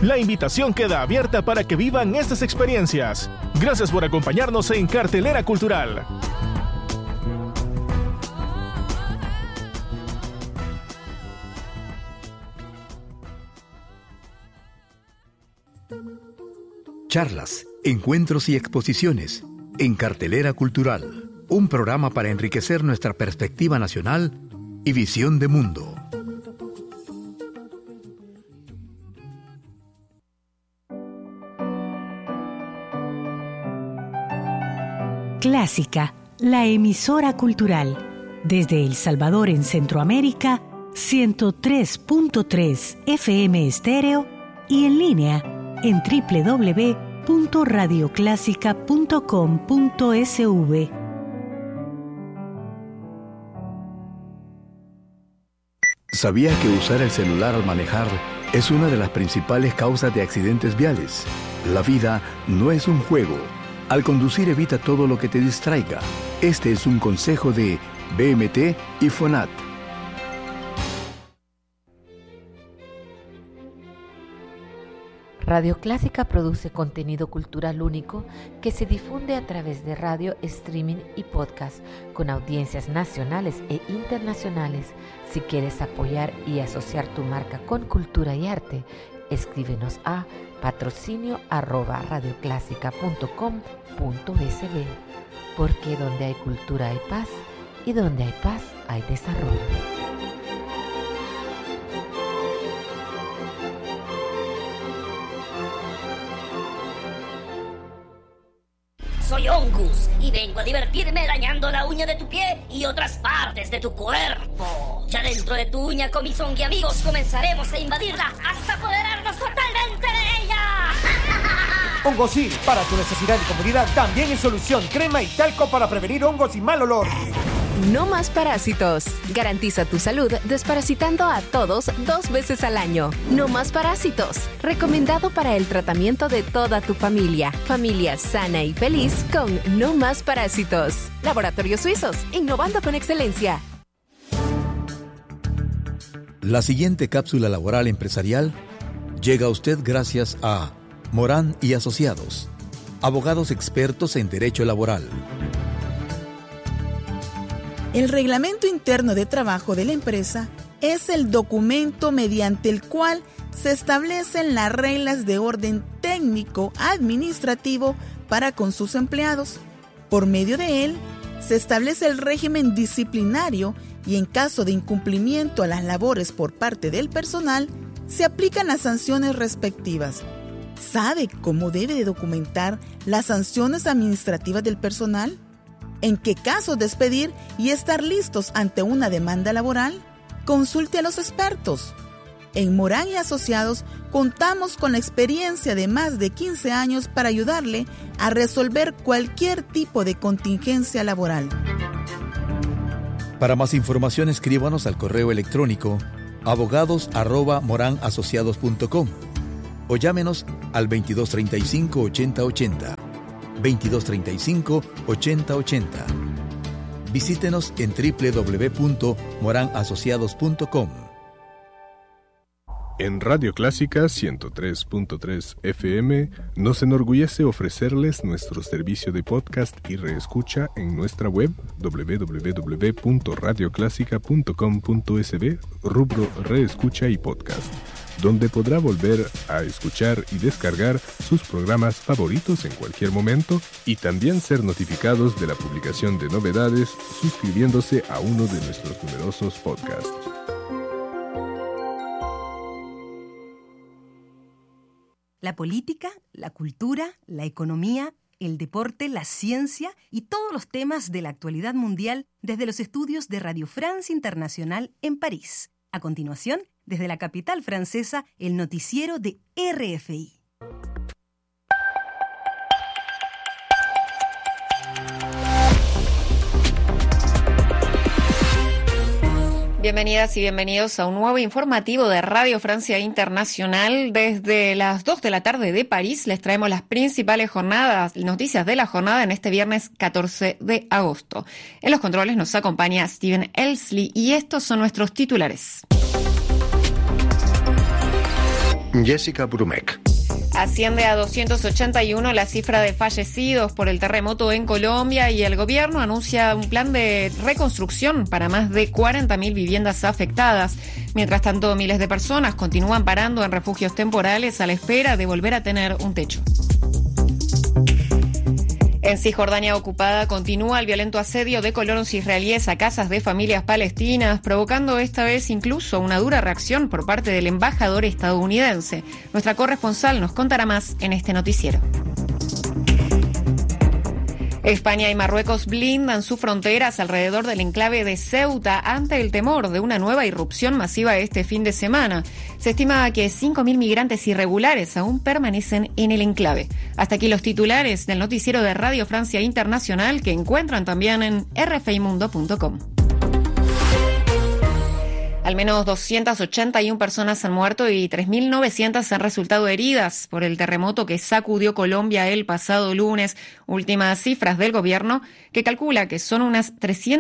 La invitación queda abierta para que vivan estas experiencias. Gracias por acompañarnos en Cartelera Cultural. Charlas, encuentros y exposiciones en Cartelera Cultural. Un programa para enriquecer nuestra perspectiva nacional y visión de mundo. Clásica, la emisora cultural. Desde El Salvador en Centroamérica, 103.3 FM estéreo y en línea en www.radioclásica.com.sv. ¿Sabía que usar el celular al manejar es una de las principales causas de accidentes viales? La vida no es un juego. Al conducir evita todo lo que te distraiga. Este es un consejo de BMT y FONAT. Radio Clásica produce contenido cultural único que se difunde a través de radio, streaming y podcast con audiencias nacionales e internacionales. Si quieres apoyar y asociar tu marca con cultura y arte, escríbenos a patrocinio@radioclásica.com.sv, porque donde hay cultura hay paz y donde hay paz hay desarrollo. Soy Ongus y vengo a divertirme dañando la uña de tu pie y otras partes de tu cuerpo. Ya dentro de tu uña, con mis Ongi amigos, comenzaremos a invadirla hasta apoderarnos totalmente de ella. Hongosil, para tu necesidad y comodidad, también es solución. Crema y talco para prevenir hongos y mal olor. No más parásitos. Garantiza tu salud desparasitando a todos 2 veces al año. No más parásitos. Recomendado para el tratamiento de toda tu familia. Familia sana y feliz con No más parásitos. Laboratorios Suizos, innovando con excelencia. La siguiente cápsula laboral empresarial llega a usted gracias a Morán y Asociados, abogados expertos en derecho laboral. El Reglamento Interno de Trabajo de la empresa es el documento mediante el cual se establecen las reglas de orden técnico-administrativo para con sus empleados. Por medio de él, se establece el régimen disciplinario y en caso de incumplimiento a las labores por parte del personal, se aplican las sanciones respectivas. ¿Sabe cómo debe de documentar las sanciones administrativas del personal? ¿En qué casos despedir y estar listos ante una demanda laboral? Consulte a los expertos. En Morán y Asociados contamos con la experiencia de más de 15 años para ayudarle a resolver cualquier tipo de contingencia laboral. Para más información, escríbanos al correo electrónico abogados@moranasociados.com o llámenos al 2235-8080. 2235-8080. Visítenos en www.moranasociados.com. En Radio Clásica 103.3 FM nos enorgullece ofrecerles nuestro servicio de podcast y reescucha en nuestra web www.radioclásica.com.sv, rubro Reescucha y Podcast, donde podrá volver a escuchar y descargar sus programas favoritos en cualquier momento y también ser notificados de la publicación de novedades suscribiéndose a uno de nuestros numerosos podcasts. La política, la cultura, la economía, el deporte, la ciencia y todos los temas de la actualidad mundial desde los estudios de Radio France Internacional en París. A continuación, desde la capital francesa, el noticiero de RFI. Bienvenidas y bienvenidos a un nuevo informativo de Radio Francia Internacional. Desde las 2 de la tarde de París les traemos las principales noticias de la jornada en este viernes 14 de agosto. En los controles nos acompaña Steven Elsley y estos son nuestros titulares. Jessica Brumek. Asciende a 281 la cifra de fallecidos por el terremoto en Colombia y el gobierno anuncia un plan de reconstrucción para más de 40.000 viviendas afectadas. Mientras tanto, miles de personas continúan parando en refugios temporales a la espera de volver a tener un techo. En Cisjordania ocupada continúa el violento asedio de colonos israelíes a casas de familias palestinas, provocando esta vez incluso una dura reacción por parte del embajador estadounidense. Nuestra corresponsal nos contará más en este noticiero. España y Marruecos blindan sus fronteras alrededor del enclave de Ceuta ante el temor de una nueva irrupción masiva este fin de semana. Se estima que 5.000 migrantes irregulares aún permanecen en el enclave. Hasta aquí los titulares del noticiero de Radio Francia Internacional, que encuentran también en rfimundo.com. Al menos 281 personas han muerto y 3.900 han resultado heridas por el terremoto que sacudió Colombia el pasado lunes. Últimas cifras del gobierno, que calcula que son unas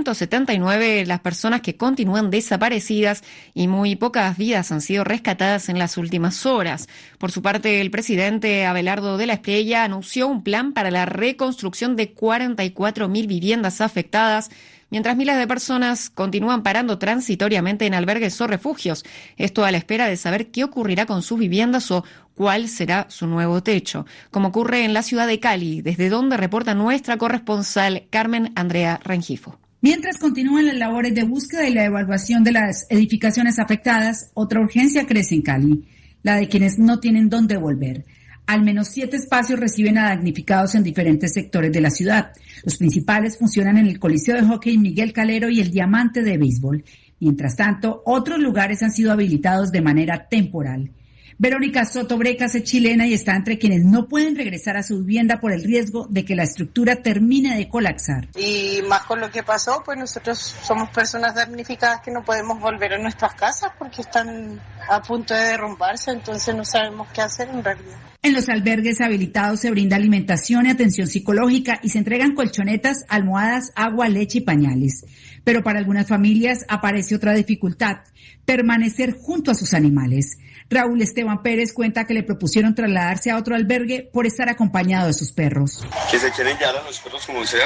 379 las personas que continúan desaparecidas y muy pocas vidas han sido rescatadas en las últimas horas. Por su parte, el presidente Abelardo de la Espriella anunció un plan para la reconstrucción de 44.000 viviendas afectadas, mientras miles de personas continúan parando transitoriamente en albergues o refugios. Esto a la espera de saber qué ocurrirá con sus viviendas o cuál será su nuevo techo, como ocurre en la ciudad de Cali, desde donde reporta nuestra corresponsal Carmen Andrea Rengifo. Mientras continúan las labores de búsqueda y la evaluación de las edificaciones afectadas, otra urgencia crece en Cali, la de quienes no tienen dónde volver. Al menos 7 espacios reciben a damnificados en diferentes sectores de la ciudad. Los principales funcionan en el Coliseo de Hockey Miguel Calero y el Diamante de Béisbol. Mientras tanto, otros lugares han sido habilitados de manera temporal. Verónica Soto Brecas es chilena y está entre quienes no pueden regresar a su vivienda por el riesgo de que la estructura termine de colapsar. Y más con lo que pasó, pues nosotros somos personas damnificadas que no podemos volver a nuestras casas porque están a punto de derrumbarse, entonces no sabemos qué hacer en realidad. En los albergues habilitados se brinda alimentación y atención psicológica y se entregan colchonetas, almohadas, agua, leche y pañales. Pero para algunas familias aparece otra dificultad: permanecer junto a sus animales. Raúl Esteban Pérez cuenta que le propusieron trasladarse a otro albergue por estar acompañado de sus perros. Que se quieren llevar a los perros como sea,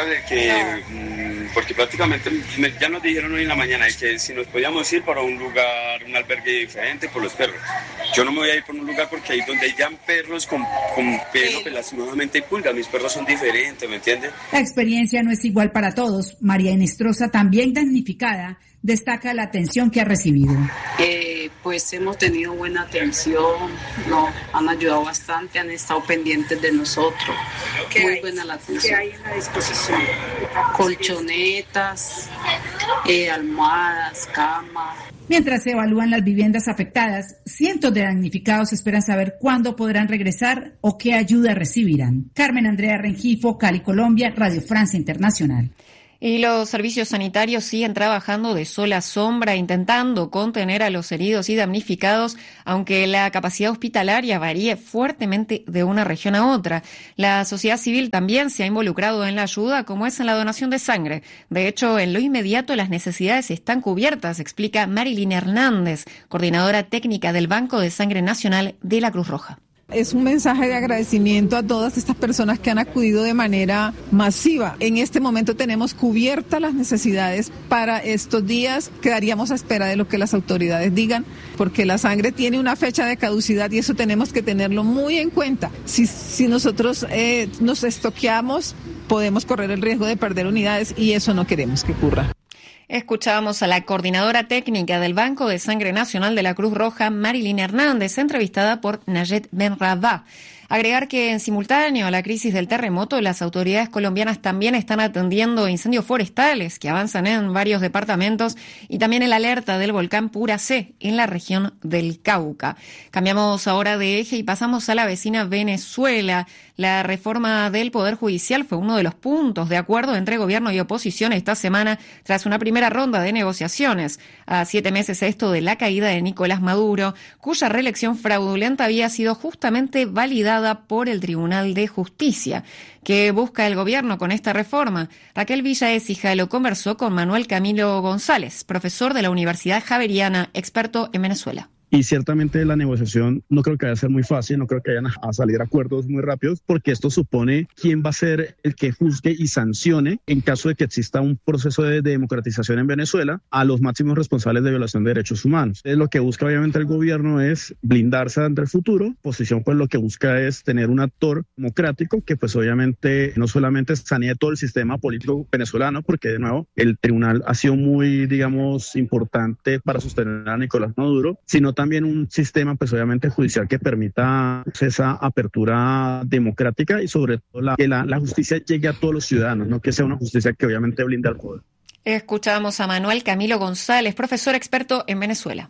porque prácticamente ya nos dijeron hoy en la mañana que si nos podíamos ir para un lugar, un albergue diferente por los perros. Yo no me voy a ir por un lugar porque ahí donde hayan perros con pelo, pues lastimosamente hay pulgas, mis perros son diferentes, ¿me entiendes? La experiencia no es igual para todos. María Inestrosa, también damnificada, destaca la atención que ha recibido. Pues hemos tenido buena atención, han ayudado bastante, han estado pendientes de nosotros. Muy buena la atención. ¿Qué hay en la disposición? Colchonetas, almohadas, camas. Mientras se evalúan las viviendas afectadas, cientos de damnificados esperan saber cuándo podrán regresar o qué ayuda recibirán. Carmen Andrea Rengifo, Cali, Colombia, Radio Francia Internacional. Y los servicios sanitarios siguen trabajando de sol a sombra, intentando contener a los heridos y damnificados, aunque la capacidad hospitalaria varíe fuertemente de una región a otra. La sociedad civil también se ha involucrado en la ayuda, como es en la donación de sangre. De hecho, en lo inmediato las necesidades están cubiertas, explica Marilyn Hernández, coordinadora técnica del Banco de Sangre Nacional de la Cruz Roja. Es un mensaje de agradecimiento a todas estas personas que han acudido de manera masiva. En este momento tenemos cubiertas las necesidades para estos días. Quedaríamos a espera de lo que las autoridades digan, porque la sangre tiene una fecha de caducidad y eso tenemos que tenerlo muy en cuenta. Si nosotros nos estoqueamos, podemos correr el riesgo de perder unidades y eso no queremos que ocurra. Escuchábamos a la coordinadora técnica del Banco de Sangre Nacional de la Cruz Roja, Marilyn Hernández, entrevistada por Nayet Benrabah. Agregar que en simultáneo a la crisis del terremoto, las autoridades colombianas también están atendiendo incendios forestales que avanzan en varios departamentos y también el alerta del volcán Puracé en la región del Cauca. Cambiamos ahora de eje y pasamos a la vecina Venezuela. La reforma del Poder Judicial fue uno de los puntos de acuerdo entre gobierno y oposición esta semana tras una primera ronda de negociaciones. A 7 meses esto de la caída de Nicolás Maduro, cuya reelección fraudulenta había sido justamente validada por el Tribunal de Justicia. ¿Qué busca el gobierno con esta reforma? Raquel Villaécija lo conversó con Manuel Camilo González, profesor de la Universidad Javeriana, experto en Venezuela. y ciertamente la negociación no creo que vaya a ser muy fácil, no creo que vayan a salir acuerdos muy rápidos, porque esto supone quién va a ser el que juzgue y sancione en caso de que exista un proceso de democratización en Venezuela a los máximos responsables de violación de derechos humanos. Lo que busca obviamente el gobierno es blindarse ante el futuro, posición pues lo que busca es tener un actor democrático que pues obviamente no solamente sanee todo el sistema político venezolano, porque de nuevo el tribunal ha sido muy, digamos, importante para sostener a Nicolás Maduro, sino también un sistema pues obviamente judicial que permita esa apertura democrática y sobre todo que la justicia llegue a todos los ciudadanos, no que sea una justicia que obviamente blinde al poder. Escuchábamos a Manuel Camilo González, profesor experto en Venezuela.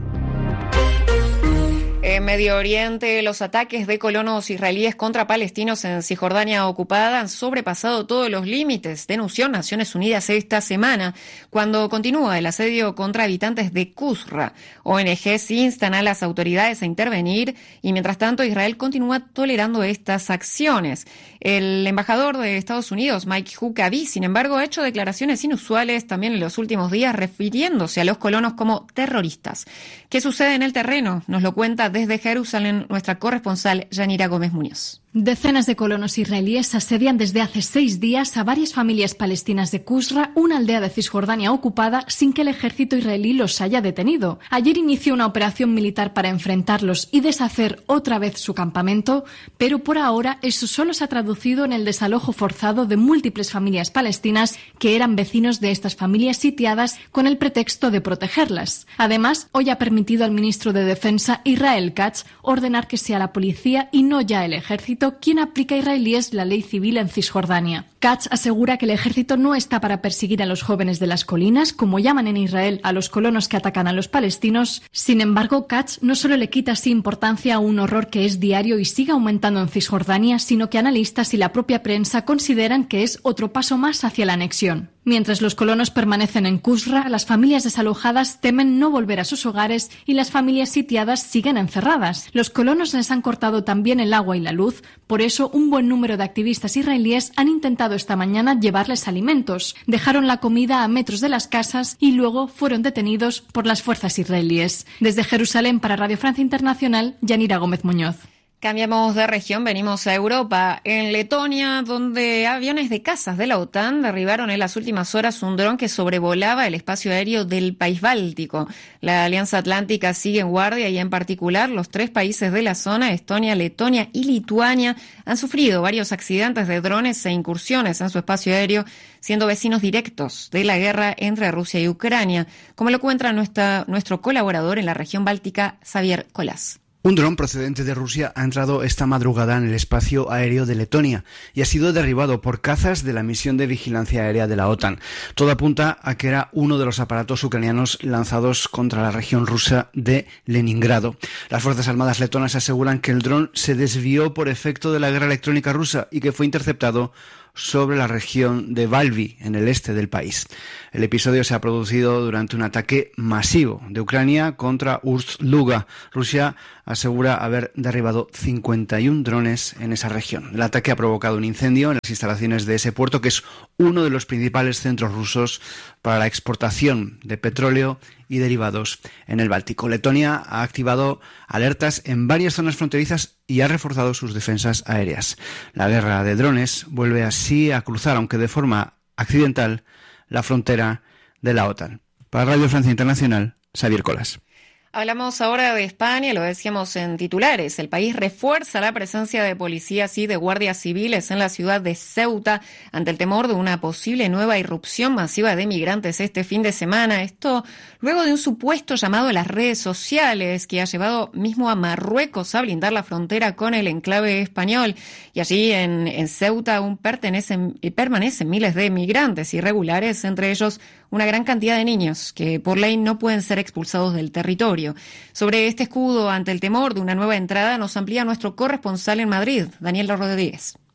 En Medio Oriente, los ataques de colonos israelíes contra palestinos en Cisjordania ocupada han sobrepasado todos los límites, denunció Naciones Unidas esta semana, cuando continúa el asedio contra habitantes de Qusra. ONGs instan a las autoridades a intervenir y, mientras tanto, Israel continúa tolerando estas acciones. El embajador de Estados Unidos, Mike Huckabee, sin embargo, ha hecho declaraciones inusuales también en los últimos días, refiriéndose a los colonos como terroristas. ¿Qué sucede en el terreno? Nos lo cuenta desde Jerusalén nuestra corresponsal Yanira Gómez Muñoz. Decenas de colonos israelíes asedian desde hace 6 días a varias familias palestinas de Qusra, una aldea de Cisjordania ocupada, sin que el ejército israelí los haya detenido. Ayer inició una operación militar para enfrentarlos y deshacer otra vez su campamento, pero por ahora eso solo se ha traducido en el desalojo forzado de múltiples familias palestinas que eran vecinos de estas familias sitiadas con el pretexto de protegerlas. Además, hoy ha permitido al ministro de Defensa, Israel Katz, ordenar que sea la policía y no ya el ejército quien aplica a israelíes la ley civil en Cisjordania. Katz asegura que el ejército no está para perseguir a los jóvenes de las colinas, como llaman en Israel a los colonos que atacan a los palestinos. Sin embargo, Katz no solo le quita así importancia a un horror que es diario y sigue aumentando en Cisjordania, sino que analistas y la propia prensa consideran que es otro paso más hacia la anexión. Mientras los colonos permanecen en Qusra, las familias desalojadas temen no volver a sus hogares y las familias sitiadas siguen encerradas. Los colonos les han cortado también el agua y la luz, por eso un buen número de activistas israelíes han intentado esta mañana llevarles alimentos. Dejaron la comida a metros de las casas y luego fueron detenidos por las fuerzas israelíes. Desde Jerusalén para Radio Francia Internacional, Yanira Gómez Muñoz. Cambiamos de región, venimos a Europa. En Letonia, donde aviones de cazas de la OTAN derribaron en las últimas horas un dron que sobrevolaba el espacio aéreo del país báltico. La Alianza Atlántica sigue en guardia y en particular los 3 países de la zona, Estonia, Letonia y Lituania, han sufrido varios accidentes de drones e incursiones en su espacio aéreo, siendo vecinos directos de la guerra entre Rusia y Ucrania, como lo cuenta nuestro colaborador en la región báltica, Xavier Colás. Un dron procedente de Rusia ha entrado esta madrugada en el espacio aéreo de Letonia y ha sido derribado por cazas de la misión de vigilancia aérea de la OTAN. Todo apunta a que era uno de los aparatos ucranianos lanzados contra la región rusa de Leningrado. Las Fuerzas Armadas letonas aseguran que el dron se desvió por efecto de la guerra electrónica rusa y que fue interceptado sobre la región de Valby, en el este del país. El episodio se ha producido durante un ataque masivo de Ucrania contra Ust-Luga. Rusia asegura haber derribado 51 drones en esa región. El ataque ha provocado un incendio en las instalaciones de ese puerto, que es uno de los principales centros rusos para la exportación de petróleo y derivados en el Báltico. Letonia ha activado alertas en varias zonas fronterizas y ha reforzado sus defensas aéreas. La guerra de drones vuelve así a cruzar, aunque de forma accidental, la frontera de la OTAN. Para Radio Francia Internacional, Xavier Colás. Hablamos ahora de España, lo decíamos en titulares. El país refuerza la presencia de policías y de guardias civiles en la ciudad de Ceuta ante el temor de una posible nueva irrupción masiva de migrantes este fin de semana. Esto luego de un supuesto llamado a las redes sociales que ha llevado mismo a Marruecos a blindar la frontera con el enclave español. Y allí en Ceuta aún permanecen miles de migrantes irregulares, entre ellos una gran cantidad de niños que por ley no pueden ser expulsados del territorio. Sobre este escudo ante el temor de una nueva entrada nos amplía nuestro corresponsal en Madrid, Daniel Rodríguez.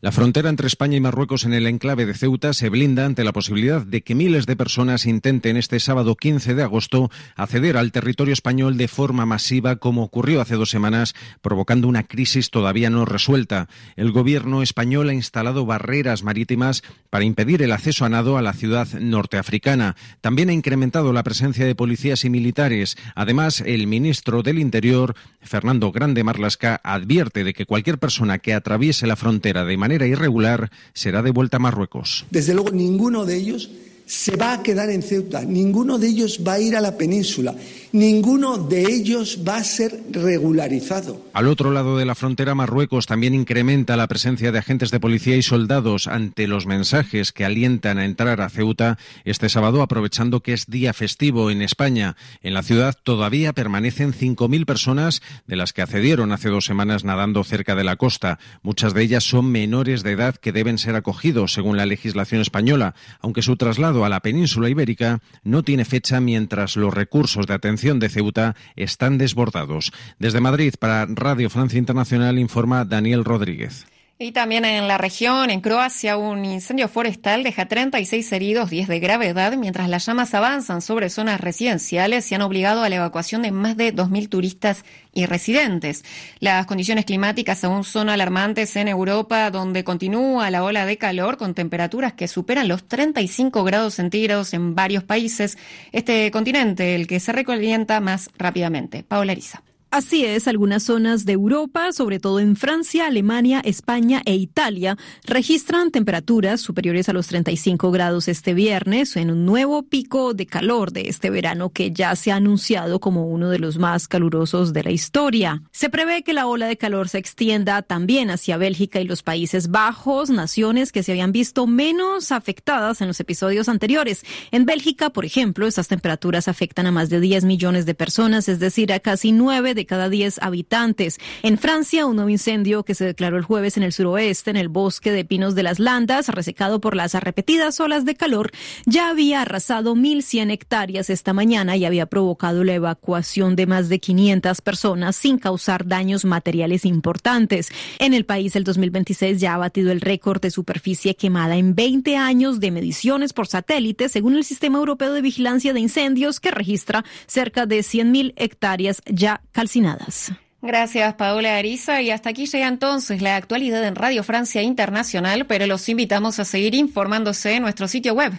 La frontera entre España y Marruecos en el enclave de Ceuta se blinda ante la posibilidad de que miles de personas intenten este sábado 15 de agosto acceder al territorio español de forma masiva, como ocurrió hace 2 semanas, provocando una crisis todavía no resuelta. El gobierno español ha instalado barreras marítimas para impedir el acceso a nado a la ciudad norteafricana. También ha incrementado la presencia de policías y militares. Además, el ministro del Interior, Fernando Grande Marlaska, advierte de que cualquier persona que atraviese la frontera de manera irregular será devuelta a Marruecos. Desde luego, ninguno de ellos se va a quedar en Ceuta, ninguno de ellos va a ir a la península, ninguno de ellos va a ser regularizado. Al otro lado de la frontera, Marruecos también incrementa la presencia de agentes de policía y soldados ante los mensajes que alientan a entrar a Ceuta este sábado, aprovechando que es día festivo en España. En la ciudad todavía permanecen 5.000 personas, de las que accedieron hace 2 semanas nadando cerca de la costa. Muchas de ellas son menores de edad que deben ser acogidos según la legislación española, aunque su traslado a la península ibérica no tiene fecha mientras los recursos de atención de Ceuta están desbordados. Desde Madrid, para Radio Francia Internacional, informa Daniel Rodríguez. Y también en la región, en Croacia, un incendio forestal deja 36 heridos, 10 de gravedad, mientras las llamas avanzan sobre zonas residenciales y han obligado a la evacuación de más de 2.000 turistas y residentes. Las condiciones climáticas aún son alarmantes en Europa, donde continúa la ola de calor con temperaturas que superan los 35 grados centígrados en varios países. Este continente, el que se recalienta más rápidamente. Paola Ariza. Así es, algunas zonas de Europa, sobre todo en Francia, Alemania, España e Italia, registran temperaturas superiores a los 35 grados este viernes, en un nuevo pico de calor de este verano que ya se ha anunciado como uno de los más calurosos de la historia. Se prevé que la ola de calor se extienda también hacia Bélgica y los Países Bajos, naciones que se habían visto menos afectadas en los episodios anteriores. En Bélgica, por ejemplo, estas temperaturas afectan a más de 10 millones de personas, es decir, a casi 9 de cada 10 habitantes. En Francia, un nuevo incendio que se declaró el jueves en el suroeste, en el bosque de pinos de las Landas, resecado por las repetidas olas de calor, ya había arrasado 1.100 hectáreas esta mañana y había provocado la evacuación de más de 500 personas sin causar daños materiales importantes. En el país, el 2026 ya ha batido el récord de superficie quemada en 20 años de mediciones por satélite, según el Sistema Europeo de Vigilancia de Incendios, que registra cerca de 100.000 hectáreas ya calcinadas. Gracias, Paola Ariza. Y hasta aquí llega entonces la actualidad en Radio Francia Internacional, pero los invitamos a seguir informándose en nuestro sitio web,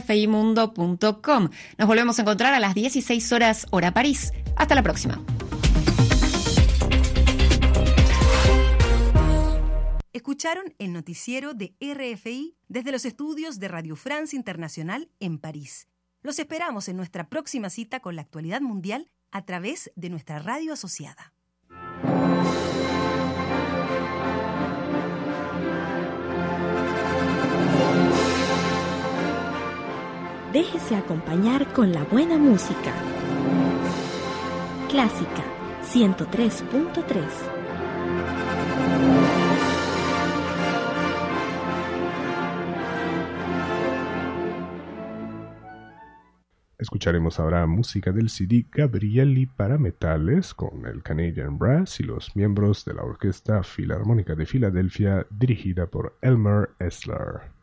rfimundo.com. Nos volvemos a encontrar a las 16 horas, hora París. Hasta la próxima. Escucharon el noticiero de RFI desde los estudios de Radio France Internacional en París. Los esperamos en nuestra próxima cita con la actualidad mundial a través de nuestra radio asociada. Déjese acompañar con la buena música. Clásica 103.3. Escucharemos ahora música del CD Gabrieli para metales con el Canadian Brass y los miembros de la Orquesta Filarmónica de Filadelfia dirigida por Elmer Esler.